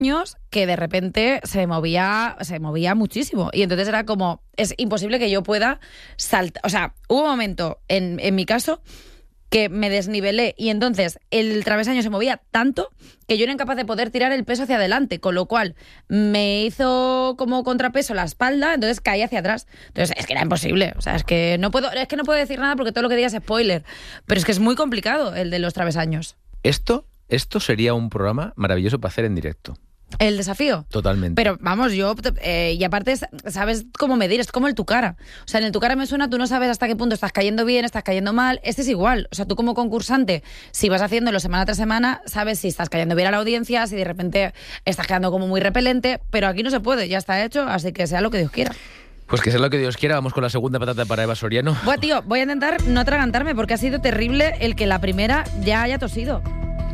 años que de repente se movía muchísimo. Y entonces era como, es imposible que yo pueda saltar. O sea, hubo un momento en mi caso que me desnivelé y entonces el travesaño se movía tanto que yo era incapaz de poder tirar el peso hacia adelante, con lo cual me hizo como contrapeso la espalda, entonces caí hacia atrás. Entonces es que era imposible, o sea, es que no puedo decir nada porque todo lo que diga es spoiler, pero es que es muy complicado el de los travesaños. Esto sería un programa maravilloso para hacer en directo. El desafío. Totalmente. Pero vamos, y aparte sabes cómo medir, es como el tu cara. O sea, en el tu cara me suena, tú no sabes hasta qué punto estás cayendo bien, estás cayendo mal. Este es igual. O sea, tú como concursante, si vas haciéndolo semana tras semana, sabes si estás cayendo bien a la audiencia, si de repente estás quedando como muy repelente, pero aquí no se puede, ya está hecho, así que sea lo que Dios quiera. Pues que sea lo que Dios quiera, vamos con la segunda patata para Eva Soriano. Bueno, tío, voy a intentar no atragantarme porque ha sido terrible el que la primera ya haya tosido.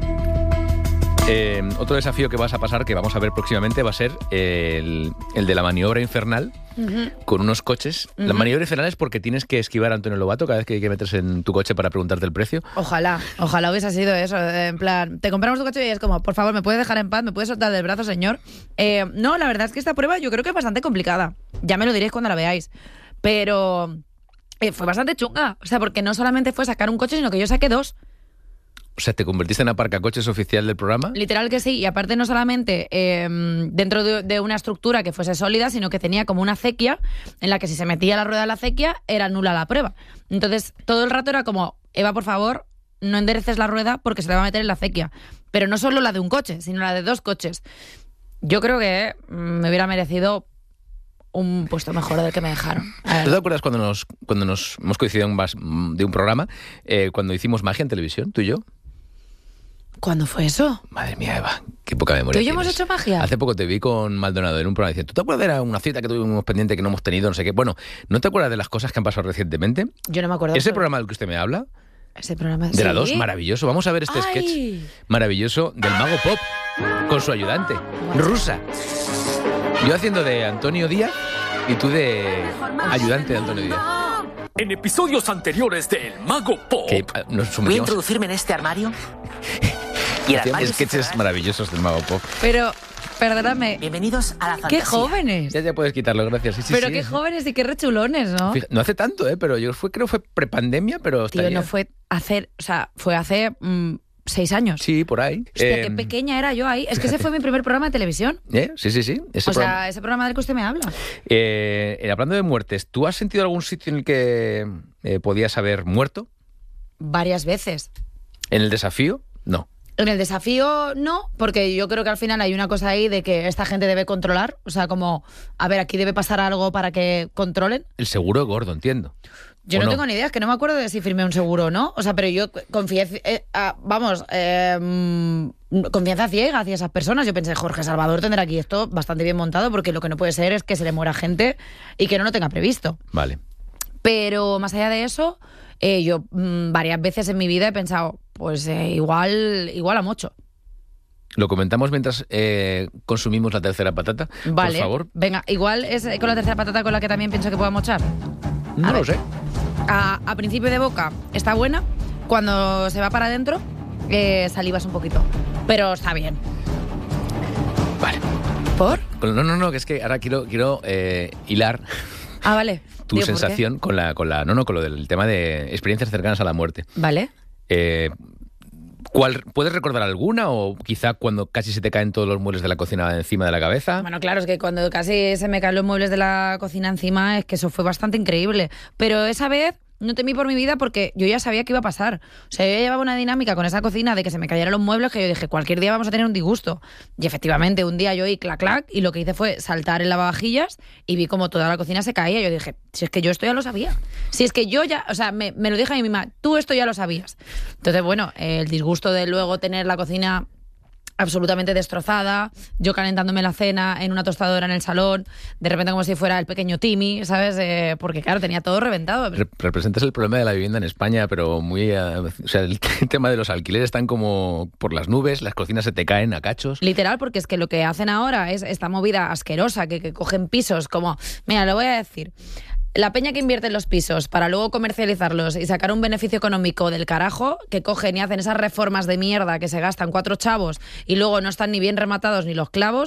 Otro desafío que vas a pasar, que vamos a ver próximamente, va a ser el de la maniobra infernal con unos coches. La maniobra infernal es porque tienes que esquivar a Antonio Lobato cada vez que hay que meterse en tu coche para preguntarte el precio. Ojalá hubiese sido eso. En plan, te compramos tu coche y es como, por favor, ¿me puedes dejar en paz? ¿Me puedes soltar del brazo, señor? No, la verdad es que esta prueba yo creo que es bastante complicada. Ya me lo diréis cuando la veáis. Pero fue bastante chunga. O sea, porque no solamente fue sacar un coche, sino que yo saqué 2. O sea, ¿te convertiste en aparcacoches oficial del programa? Literal que sí, y aparte no solamente dentro de una estructura que fuese sólida, sino que tenía como una acequia en la que si se metía la rueda de la acequia era nula la prueba. Entonces todo el rato era como, Eva, por favor, no endereces la rueda porque se te va a meter en la acequia. Pero no solo la de un coche, sino la de 2 coches. Yo creo que me hubiera merecido un puesto mejor del que me dejaron. ¿Tú te acuerdas cuando nos hemos coincidido de un programa, cuando hicimos magia en televisión, tú y yo? ¿Cuándo fue eso? Madre mía, Eva, qué poca memoria. ¿Tú y yo hemos hecho magia? Hace poco te vi con Maldonado en un programa diciendo, ¿tú te acuerdas de una cita que tuvimos pendiente que no hemos tenido, no sé qué? Bueno, ¿no te acuerdas de las cosas que han pasado recientemente? Yo no me acuerdo. ¿Ese programa del que usted me habla? Ese programa de la 2, maravilloso. Vamos a ver este sketch maravilloso del Mago Pop con su ayudante, rusa. Yo haciendo de Antonio Díaz y tú de ayudante de Antonio Díaz. En episodios anteriores de El Mago Pop. Voy a introducirme en este armario. Y el armario sketches maravillosos del Mago Pop. Pero, perdóname. Bienvenidos a la fantasía. ¡Qué jóvenes! Ya puedes quitarlo, gracias. Sí, pero sí, qué jóvenes y qué rechulones, ¿no? Fíjate, no hace tanto, pero yo creo que fue prepandemia, pero tío, no fue hace, o sea, fue hace 6 años. Sí, por ahí. Hostia, qué pequeña era yo ahí. Es que ese fue mi primer programa de televisión. Sí. Ese programa del que usted me habla. Hablando de muertes, ¿tú has sentido algún sitio en el que podías haber muerto? Varias veces. ¿En el desafío? No. En el desafío no, porque yo creo que al final hay una cosa ahí de que esta gente debe controlar. O sea, como, a ver, aquí debe pasar algo para que controlen. El seguro gordo, entiendo. Yo no tengo ni idea, es que no me acuerdo de si firmé un seguro o no. O sea, pero yo confianza ciega hacia esas personas. Yo pensé, Jorge Salvador tendrá aquí esto bastante bien montado, porque lo que no puede ser es que se le muera gente y que no lo tenga previsto. Vale. Pero más allá de eso, yo varias veces en mi vida he pensado, pues igual a mocho. ¿Lo comentamos mientras consumimos la tercera patata? Vale. Por favor. Venga, igual es con la tercera patata con la que también pienso que pueda mochar. No lo sé. A principio de boca está buena. Cuando se va para adentro, salivas un poquito. Pero está bien. Vale. ¿Por? No, que es que ahora quiero hilar. Ah, vale. Tu sensación con lo del tema de experiencias cercanas a la muerte. Vale. ¿Puedes recordar alguna o quizá cuando casi se te caen todos los muebles de la cocina encima de la cabeza? Bueno, claro, es que cuando casi se me caen los muebles de la cocina encima es que eso fue bastante increíble. Pero esa vez no temí por mi vida porque yo ya sabía que iba a pasar. O sea, yo llevaba una dinámica con esa cocina de que se me cayeran los muebles que yo dije, cualquier día vamos a tener un disgusto. Y efectivamente, un día yo oí clac, clac, y lo que hice fue saltar en lavavajillas y vi como toda la cocina se caía. Yo dije, si es que yo esto ya lo sabía. Si es que yo ya, o sea, me lo dije a mi mamá, tú esto ya lo sabías. Entonces, bueno, el disgusto de luego tener la cocina absolutamente destrozada, yo calentándome la cena en una tostadora en el salón, de repente como si fuera el pequeño Timmy, ¿sabes? Porque claro, tenía todo reventado. Representas el problema de la vivienda en España, pero muy... o sea, el tema de los alquileres están como por las nubes, las cocinas se te caen a cachos. Literal, porque es que lo que hacen ahora es esta movida asquerosa, que cogen pisos como... Mira, lo voy a decir. La peña que invierte en los pisos para luego comercializarlos y sacar un beneficio económico del carajo, que cogen y hacen esas reformas de mierda que se gastan 4 chavos y luego no están ni bien rematados ni los clavos,